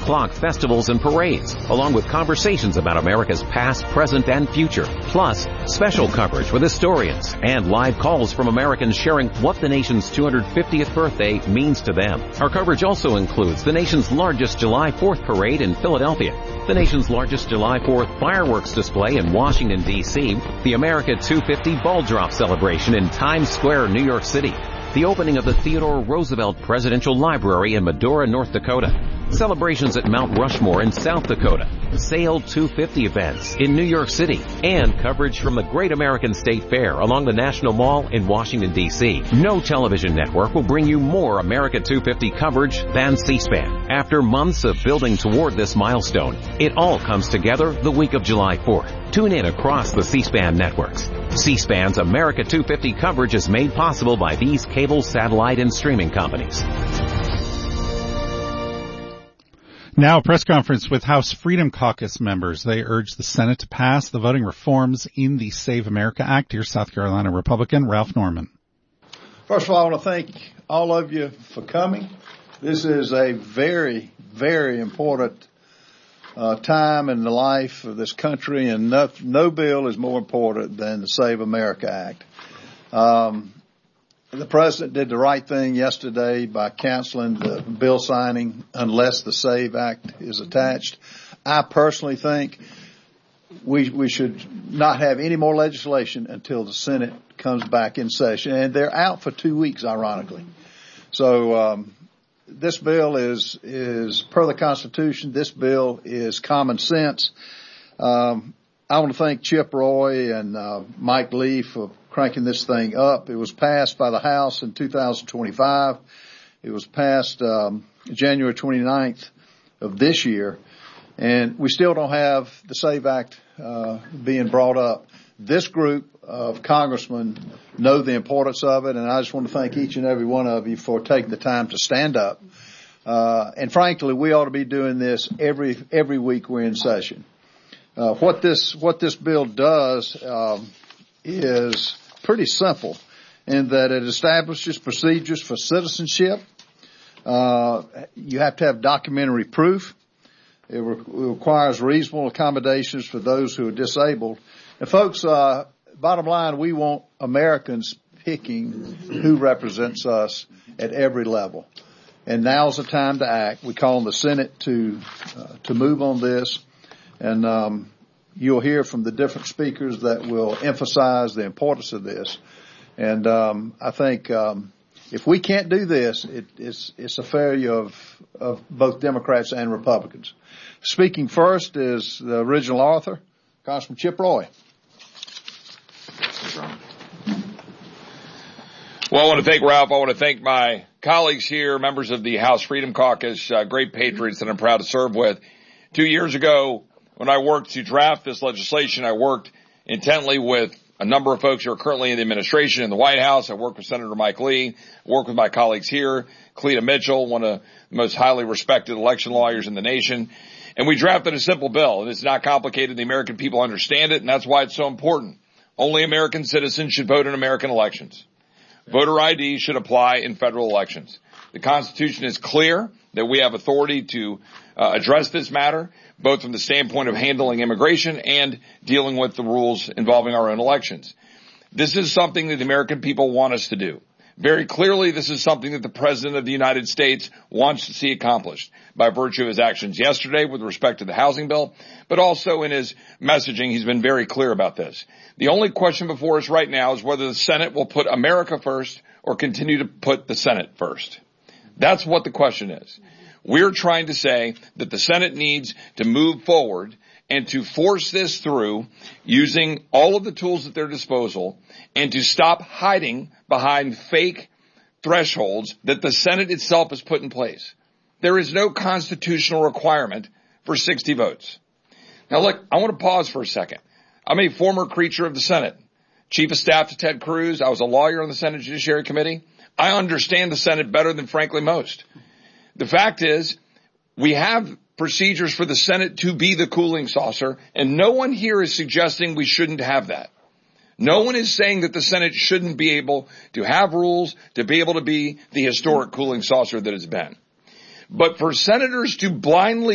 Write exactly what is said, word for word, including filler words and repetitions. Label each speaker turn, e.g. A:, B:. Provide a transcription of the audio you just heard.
A: o'clock festivals and parades, along with conversations about America's past, present, and future. Plus, special coverage with historians and live calls from Americans sharing what the nation's two hundred fiftieth birthday means to them. Our coverage also includes the nation's largest July fourth parade in Philadelphia, the nation's largest July fourth fireworks display in Washington, D C, the America two fifty ball drop celebration in Times Square, New York City, the opening of the Theodore Roosevelt Presidential Library in Medora, North Dakota, celebrations at Mount Rushmore in South Dakota, Sail two fifty events in New York City, and coverage from the Great American State Fair along the National Mall in Washington, D C. No television network will bring you more America two fifty coverage than C-SPAN. After months of building toward this milestone, it all comes together the week of July fourth. Tune in across the C-SPAN networks. C-SPAN's America two fifty coverage is made possible by these cable, satellite, and streaming companies.
B: Now, a press conference with House Freedom Caucus members. They urge the Senate to pass the voting reforms in the Save America Act. Here's South Carolina Republican Ralph Norman.
C: First of all, I want to thank all of you for coming. This is a very, very important uh, time in the life of this country, and no, no bill is more important than the Save America Act. Um, The President did the right thing yesterday by canceling the bill signing unless the SAVE Act is attached. I personally think we we should not have any more legislation until the Senate comes back in session. And they're out for two weeks, ironically. So um, this bill is, is per the Constitution. This bill is common sense. Um, I want to thank Chip Roy and uh, Mike Lee for cranking this thing up. It was passed by the House in two thousand twenty-five. It was passed um, January twenty-ninth of this year, and we still don't have the SAVE Act uh, being brought up. This group of congressmen know the importance of it, and I just want to thank each and every one of you for taking the time to stand up. Uh, and frankly, we ought to be doing this every every week we're in session. Uh, what this what this bill does um, is pretty simple in that it establishes procedures for citizenship. Uh, you have to have documentary proof. It, re- it requires reasonable accommodations for those who are disabled. And folks, uh, bottom line, we want Americans picking who represents us at every level. And now's the time to act. We call on the Senate to, uh, to move on this. And, um, you'll hear from the different speakers that will emphasize the importance of this. And, um, I think, um, if we can't do this, it, it's, it's a failure of, of both Democrats and Republicans. Speaking first is the original author, Congressman Chip Roy.
D: Well, I want to thank Ralph. I want to thank my colleagues here, members of the House Freedom Caucus, uh, great patriots that I'm proud to serve with. Two years ago, when I worked to draft this legislation, I worked intently with a number of folks who are currently in the administration in the White House. I worked with Senator Mike Lee, I worked with my colleagues here, Cleta Mitchell, one of the most highly respected election lawyers in the nation. And we drafted a simple bill, and it's not complicated. The American people understand it, and that's why it's so important. Only American citizens should vote in American elections. Voter I D should apply in federal elections. The Constitution is clear that we have authority to uh, address this matter, both from the standpoint of handling immigration and dealing with the rules involving our own elections. This is something that the American people want us to do. Very clearly, this is something that the President of the United States wants to see accomplished by virtue of his actions yesterday with respect to the housing bill, but also in his messaging, he's been very clear about this. The only question before us right now is whether the Senate will put America first or continue to put the Senate first. That's what the question is. We're trying to say that the Senate needs to move forward and to force this through using all of the tools at their disposal and to stop hiding behind fake thresholds that the Senate itself has put in place. There is no constitutional requirement for sixty votes. Now look, I want to pause for a second. I'm a former creature of the Senate, Chief of Staff to Ted Cruz. I was a lawyer on the Senate Judiciary Committee. I understand the Senate better than, frankly, most. The fact is, we have procedures for the Senate to be the cooling saucer, and no one here is suggesting we shouldn't have that. No one is saying that the Senate shouldn't be able to have rules to be able to be the historic cooling saucer that it's been. But for senators to blindly